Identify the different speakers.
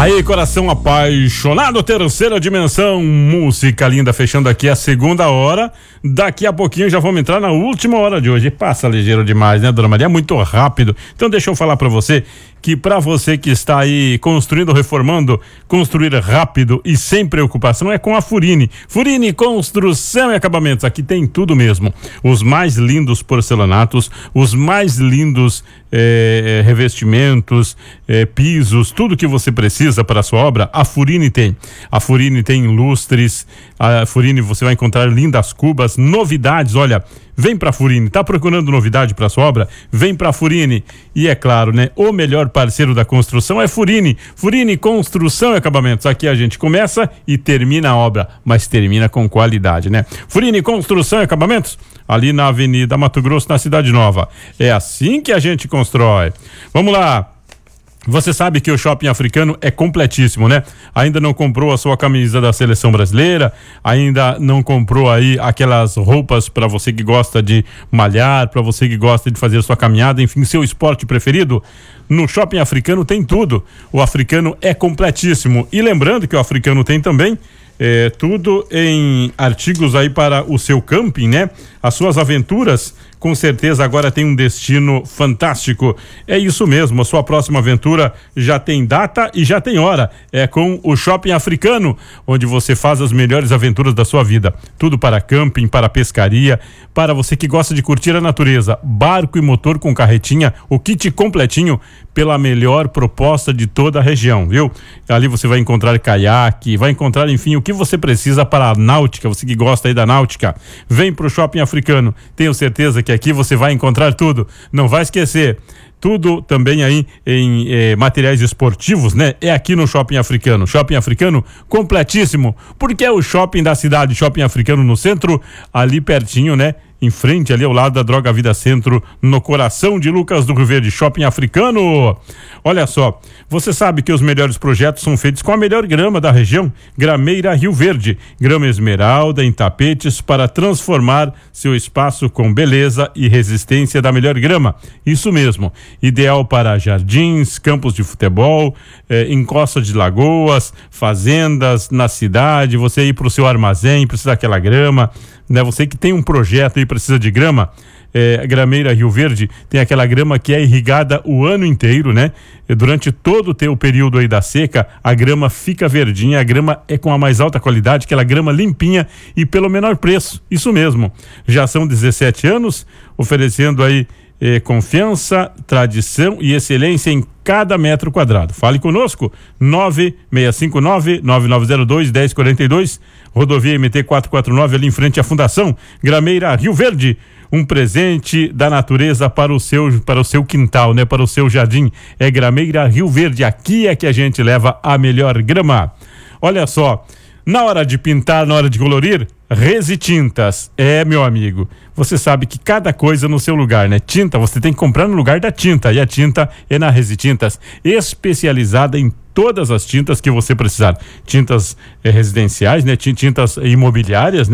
Speaker 1: Aí, coração apaixonado, terceira dimensão, música linda, fechando aqui a segunda hora. Daqui a pouquinho já vamos entrar na última hora de hoje. Passa ligeiro demais, né, dona Maria? É muito rápido. Então deixa eu falar pra você que pra você que está aí construindo, reformando, construir rápido e sem preocupação é com a Furini. Furini Construção e Acabamentos. Aqui tem tudo mesmo. Os mais lindos porcelanatos, os mais lindos revestimentos, pisos, tudo que você precisa para a sua obra, a Furini tem. A Furini tem lustres, a Furini você vai encontrar lindas cubas, novidades, olha, vem pra Furini, tá procurando novidade para sua obra? Vem pra Furini. E é claro, né, o melhor parceiro da construção é Furini. Furini Construção e Acabamentos. Aqui a gente começa e termina a obra, mas termina com qualidade, né? Furini Construção e Acabamentos, ali na Avenida Mato Grosso, na Cidade Nova. É assim que a gente constrói. Vamos lá. Você sabe que o Shopping Africano é completíssimo, né? Ainda não comprou a sua camisa da Seleção Brasileira, ainda não comprou aí aquelas roupas para você que gosta de malhar, para você que gosta de fazer sua caminhada, enfim, seu esporte preferido? No Shopping Africano tem tudo. O Africano é completíssimo. E lembrando que o Africano tem também tudo em artigos aí para o seu camping, né? As suas aventuras, com certeza agora tem um destino fantástico. É isso mesmo, a sua próxima aventura já tem data e já tem hora. É com o Shopping Africano, onde você faz as melhores aventuras da sua vida. Tudo para camping, para pescaria, para você que gosta de curtir a natureza. Barco e motor com carretinha, o kit completinho pela melhor proposta de toda a região, viu? Ali você vai encontrar caiaque, vai encontrar, enfim, o que você precisa para a náutica, você que gosta aí da náutica. Vem pro Shopping Africano. Tenho certeza que aqui você vai encontrar tudo. Não vai esquecer. Tudo também aí em materiais esportivos, né? É aqui no Shopping Africano. Shopping Africano completíssimo, porque é o shopping da cidade. Shopping Africano no centro, ali pertinho, né? Em frente ali ao lado da Droga Vida Centro, no coração de Lucas do Rio Verde. Shopping Africano. Olha só, você sabe que os melhores projetos são feitos com a melhor grama da região, Grameira Rio Verde, grama esmeralda em tapetes para transformar seu espaço com beleza e resistência da melhor grama. Isso mesmo, ideal para jardins, campos de futebol, encosta de lagoas, fazendas na cidade, você ir para o seu armazém, precisa daquela grama, né? Você que tem um projeto e precisa de grama, Grameira Rio Verde tem aquela grama que é irrigada o ano inteiro, né? E durante todo o teu período aí da seca, a grama fica verdinha, a grama é com a mais alta qualidade, aquela grama limpinha e pelo menor preço. Isso mesmo. Já são 17 anos oferecendo aí confiança, tradição e excelência em cada metro quadrado. Fale conosco, 9659-9902-1042, rodovia MT 449, ali em frente à Fundação Grameira Rio Verde. Um presente da natureza para o seu quintal, né? Para o seu jardim. É Grameira Rio Verde. Aqui é que a gente leva a melhor grama. Olha só, na hora de pintar, na hora de colorir, Resi Tintas. Meu amigo, você sabe que cada coisa no seu lugar, né? Tinta, você tem que comprar no lugar da tinta, e a tinta é na Resi Tintas, especializada em todas as tintas que você precisar. Tintas residenciais, né? Tintas imobiliárias, né?